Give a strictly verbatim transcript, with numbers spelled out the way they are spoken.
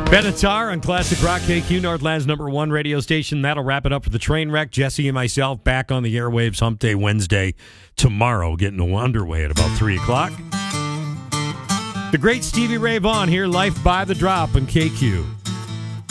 Benatar on Classic Rock K Q, Northland's number one radio station. That'll wrap it up for the train wreck. Jesse and myself back on the airwaves Hump Day Wednesday tomorrow, getting underway at about three o'clock. The great Stevie Ray Vaughan here, Life by the Drop on K Q.